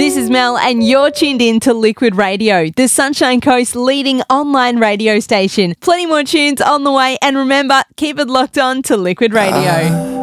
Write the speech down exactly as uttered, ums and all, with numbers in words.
This is Mel and you're tuned in to Liquid Radio, the Sunshine Coast's leading online radio station. Plenty more tunes on the way and remember, keep it locked on to Liquid Radio.